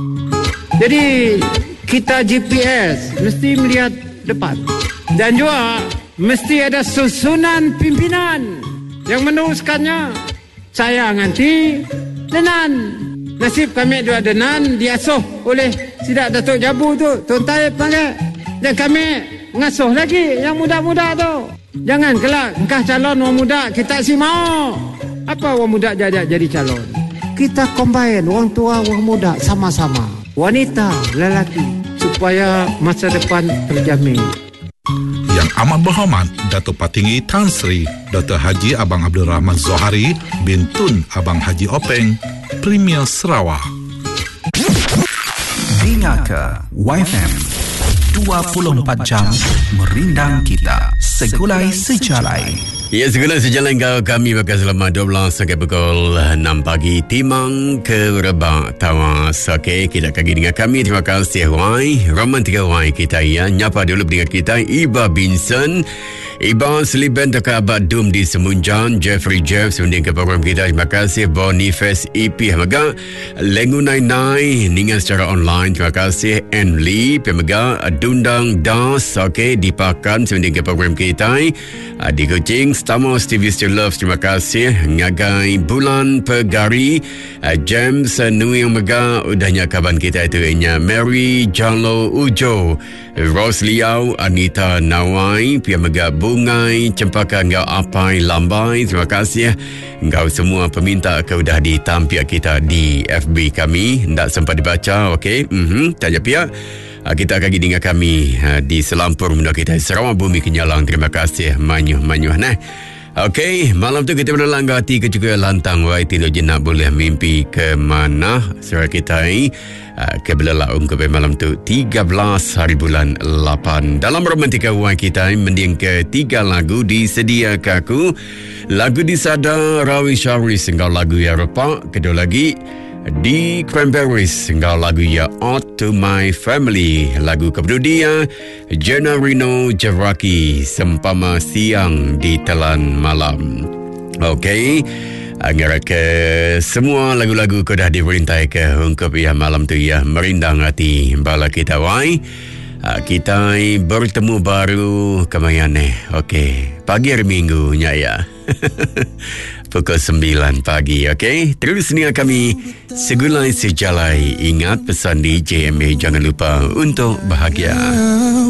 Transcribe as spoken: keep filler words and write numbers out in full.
Jadi kita G P S mesti melihat depan. Dan juga mesti ada susunan pimpinan yang meneruskannya. Saya nganti Denan. Nasib kami dua Denan diasuh oleh Sidak Datuk Jabu tu, Tun Taib panggil. Dan kami ngasuh lagi yang muda-muda tu. Jangan kelak engkau calon orang muda kita si mau. Apa orang muda jadi jadi calon? Kita combine orang tua orang muda sama-sama. Wanita, lelaki, supaya masa depan terjamin. Yang amat berhormat Datuk Patinggi Tan Sri Doktor Haji Abang Abdul Rahman Zohari bin Tun Abang Haji Openg, Premier Sarawak. Dengarkan Y F M dua puluh empat jam merindang kita, segulai sejalai. Ya, segala sejalan kau kami bakal selama dua belas sampai pukul enam pagi Timang ke Rebak Tawas. Okey, kita kaki dengan kami. Terima kasih Y Romantika Y kita ya. Nyapa dulu dengan kita Iba Binson, Iba Seliban Teka Abad Dum di Semunjan, Jeffrey Jeff sunding ke program kita. Terima kasih Boniface E P Hamaga, Lengu Nai Nai ningan secara online. Terima kasih Ann Lee Pemega Dundang Das. Okey, dipakan sunding ke program kita. Di Kuching Stamos T V Still Love, terima kasih. Ngagai Bulan Pegari, uh, James uh, Nui Omega, udahnya kawan kita itu inya Mary Janlo Ujo, Ros Liao, Anita Nawai, Pia Mega Bungai, Cempaka Ngau Apai Lambai, terima kasih. Engkau semua peminta kau dah ditampil kita di F B kami, tak sempat dibaca, okey? Mhm, tanya pihak. Uh, kita akan dengar kami uh, di Selampur Muda kita Sarawak Bumi Kenyalang. Terima kasih manyuh-manyuh nah. Okey, malam tu kita berlanggar hati ke juga lantang wai tidur jenak boleh mimpi ke mana surah kita ini uh, ke belalaung ke malam tu tiga belas hari bulan lapan. Dalam Romantika wai kita mending ke tiga lagu disediakan aku. Lagu di Sada Rawi Syahri sehingga lagu Eropah. Kedua lagi di Cranberries hingga lagu Ya Ode to My Family, lagu kemudian Jenna Reno Javraki Sempama Siang di Telan Malam. Okey, agar ke semua lagu-lagu kau dah diperintah ke untuk ya malam tu ya merindang hati bala kita wai. Kita bertemu baru kemayan eh. Okey, pagi hari Minggu nya ya. Pukul sembilan pagi, okey? Terus dengar kami segulai sejalai. Ingat pesan di J M A, jangan lupa untuk bahagia.